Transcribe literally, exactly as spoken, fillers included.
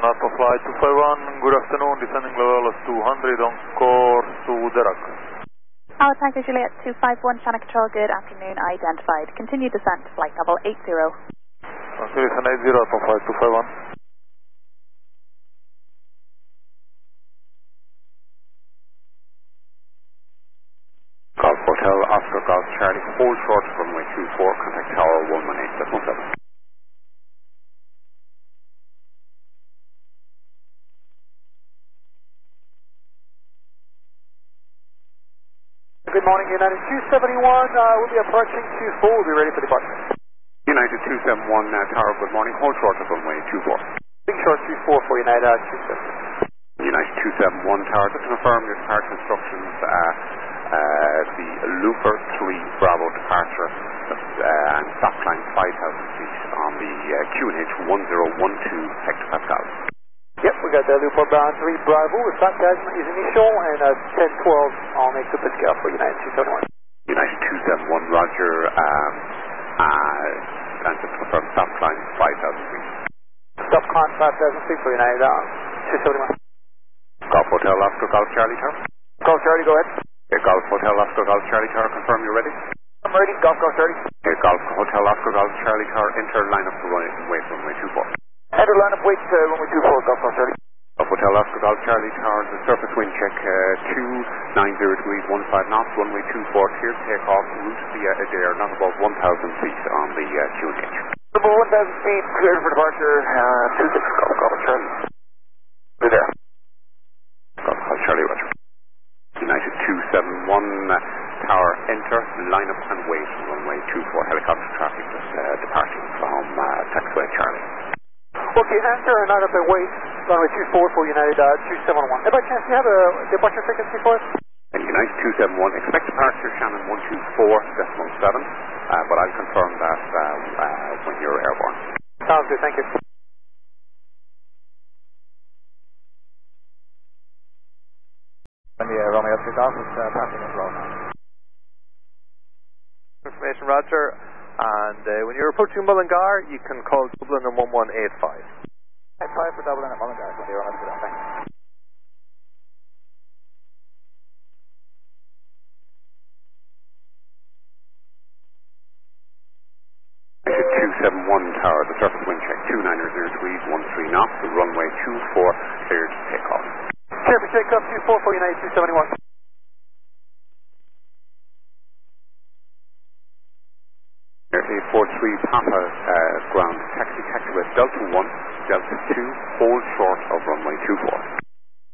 Alpha Flight two five one, good afternoon, descending level is two hundred on course to Derak. Our Tanker Juliet two five one, Channel Control, good afternoon, identified. Continue descent, flight level eight zero. Okay, descent eight zero, Alpha Flight two five one. Golf Hotel, Oscar Golf Charlie, hold short runway two four, contact tower one one eight seven seven. Good morning, United two seventy-one, uh, we'll be approaching two four, we'll be ready for departure. United two seven one, uh, tower, good morning, hold short of runway two four. Big short two four for United uh, two seven. United two seven one, tower, just to confirm your departure instructions, uh, uh, the Looper three Bravo departure, uh, and stop climb five thousand feet on the uh, Q N H one zero one two hectopascal. Yep, we got the Looper three Bravo, the sarcasm is initial, and uh, ten twelve on a super scale for United two seventy-one. United two seven one, roger, um, uh, and just to confirm stop climb five thousand feet. Stop climb five thousand feet for United uh, two seventy-one. Golf Hotel, Oscar Golf Charlie Tower. Golf Charlie, go ahead. Okay, Golf Hotel, Oscar Golf Charlie Tower, confirm you're ready. I'm ready, Golf Golf Charlie. Okay, Golf Hotel, Oscar Golf Charlie Tower, enter line up to runway runway two four. Enter line up wait uh, runway two four, Golf Golf Charlie. Golf Hotel, Oscar Golf Charlie Tower, the surface wind check uh, two nine zero degrees one five knots, runway two four, clear takeoff, route via Adair, not above one thousand feet on the uh, Q N H. Number one thousand feet, cleared for departure, uh, two six, Golf Golf Charlie. Be there. Golf Golf Charlie, roger. United two seven one, uh, tower, enter, line up and wait, runway two four, helicopter traffic just uh, departing from uh, taxiway Charlie. Okay, enter, line up and wait, runway two four for United uh, two seventy-one. Hey, by chance, do you have a departure frequency for us? And United two seven one, expect departure Shannon one two four decimal seven, uh, but I'll confirm that uh, uh, when you're airborne. Sounds good, thank you. And yeah, Romeo six Alpha is uh, passing as well now. Information, Roger. And uh, when you're approaching Mullingar, you can call Dublin on one one eight five. eight five for Dublin and Mullingar, so you're on to that, thanks. two seven one tower, the surface wind check two nine zero degrees one three knots, the runway two four, cleared to take off. Clear for takeoff two four for United two seventy-one. eight four three Papa uh, ground taxi taxiway Delta one, Delta two, hold short of runway